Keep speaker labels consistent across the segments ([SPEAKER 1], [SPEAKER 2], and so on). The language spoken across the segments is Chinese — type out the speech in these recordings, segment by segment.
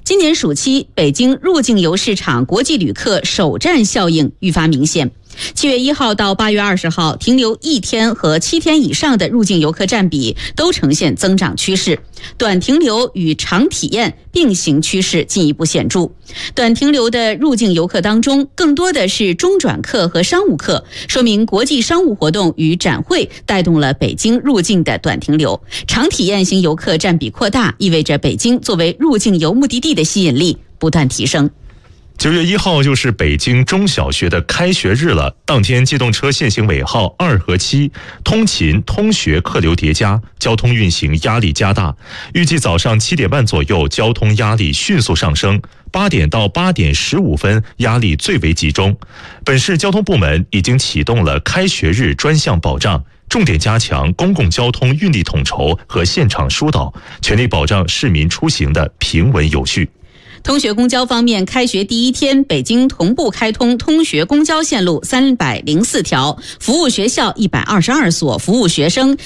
[SPEAKER 1] 今年暑期，北京入境游市场国际旅客首站效应愈发明显。7月1号到8月20号，停留1天和7天以上的入境游客占比都呈现增长趋势，短停留与长体验并行趋势进一步显著。短停留的入境游客当中，更多的是中转客和商务客，说明国际商务活动与展会带动了北京入境的短停留。长体验型游客占比扩大，意味着北京作为入境游目的地的吸引力不断提升。
[SPEAKER 2] 9月1号就是北京中小学的开学日了，当天机动车限行尾号2和7，通勤通学客流叠加，交通运行压力加大。预计早上7点半左右，交通压力迅速上升，8点到8点15分压力最为集中。本市交通部门已经启动了开学日专项保障，重点加强公共交通运力统筹和现场疏导，全力保障市民出行的平稳有序。
[SPEAKER 1] 通学公交方面，开学第一天，北京同步开通通学公交线路304条，服务学校122所，服务学生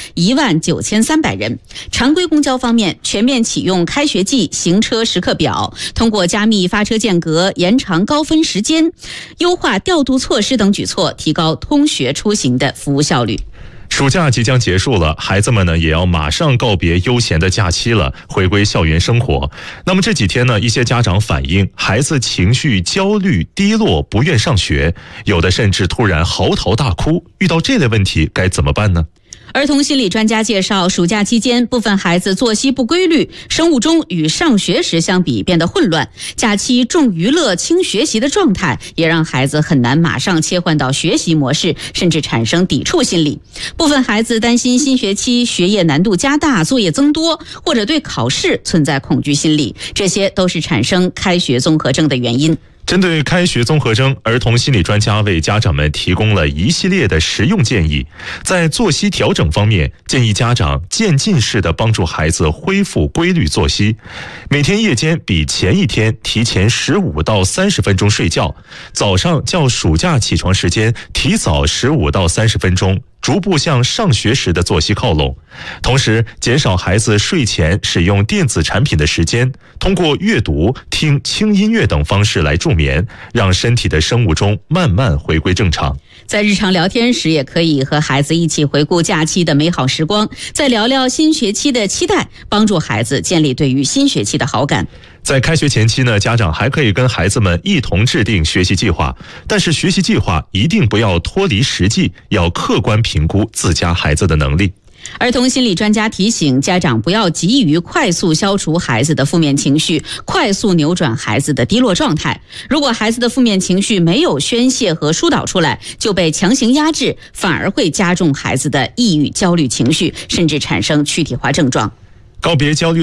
[SPEAKER 1] 19300人。常规公交方面，全面启用开学季行车时刻表，通过加密发车间隔、延长高峰时间、优化调度措施等举措，提高通学出行的服务效率。
[SPEAKER 2] 暑假即将结束了，孩子们呢也要马上告别悠闲的假期了，回归校园生活。那么这几天呢，一些家长反映孩子情绪焦虑低落，不愿上学，有的甚至突然嚎啕大哭。遇到这类问题该怎么办呢？
[SPEAKER 1] 儿童心理专家介绍，暑假期间部分孩子作息不规律，生物钟与上学时相比变得混乱，假期重娱乐轻学习的状态也让孩子很难马上切换到学习模式，甚至产生抵触心理。部分孩子担心新学期学业难度加大，作业增多，或者对考试存在恐惧心理，这些都是产生开学综合征的原因。
[SPEAKER 2] 针对开学综合征，儿童心理专家为家长们提供了一系列的实用建议。在作息调整方面，建议家长渐进式的帮助孩子恢复规律作息，每天夜间比前一天提前15到30分钟睡觉，早上较暑假起床时间提早15到30分钟，逐步向上学时的作息靠拢。同时减少孩子睡前使用电子产品的时间，通过阅读、听轻音乐等方式来助眠，让身体的生物钟慢慢回归正常。
[SPEAKER 1] 在日常聊天时，也可以和孩子一起回顾假期的美好时光，再聊聊新学期的期待，帮助孩子建立对于新学期的好感。
[SPEAKER 2] 在开学前期呢，家长还可以跟孩子们一同制定学习计划，但是学习计划一定不要脱离实际，要客观评估自家孩子的能力。
[SPEAKER 1] 儿童心理专家提醒家长不要急于快速消除孩子的负面情绪，快速扭转孩子的低落状态。如果孩子的负面情绪没有宣泄和疏导出来，就被强行压制，反而会加重孩子的抑郁、焦虑情绪，甚至产生躯体化症状。
[SPEAKER 2] 告别焦虑